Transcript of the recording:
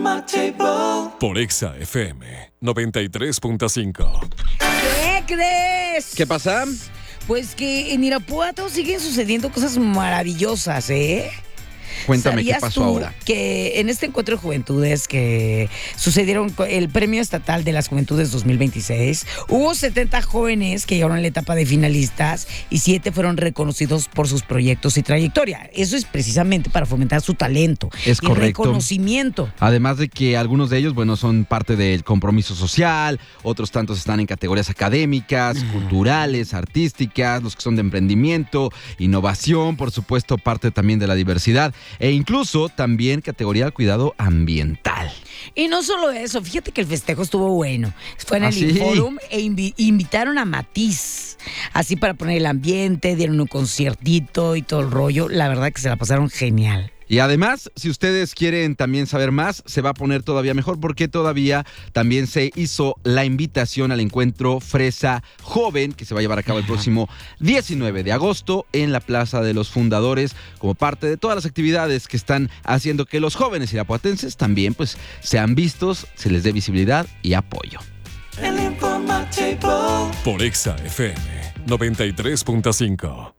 Por Exa FM 93.5. ¿Qué crees? ¿Qué pasa? Pues que en Irapuato siguen sucediendo cosas maravillosas, ¿eh? Cuéntame qué ¿Sabías pasó tú ahora? Que en este encuentro de juventudes que sucedieron el Premio Estatal de las Juventudes 2026, hubo 70 jóvenes que llegaron a la etapa de finalistas y 7 fueron reconocidos por sus proyectos y trayectoria. Eso es precisamente para fomentar su talento Es y correcto. reconocimiento. Además de que algunos de ellos, bueno, son parte del compromiso social, otros tantos están en categorías académicas, culturales, artísticas, los que son de emprendimiento, innovación, por supuesto, parte también de la diversidad e incluso también categoría de cuidado ambiental. Y no solo eso, fíjate que el festejo estuvo bueno. Fue en el ¿Ah, sí? Inforum e invitaron a Matiz, así para poner el ambiente, dieron un conciertito y todo el rollo. La verdad que se la pasaron genial. Y además, si ustedes quieren también saber más, se va a poner todavía mejor porque todavía también se hizo la invitación al encuentro Fresa Joven que se va a llevar a cabo el próximo 19 de agosto en la Plaza de los Fundadores como parte de todas las actividades que están haciendo que los jóvenes irapuatenses también pues sean vistos, se les dé visibilidad y apoyo. Por Exa FM 93.5.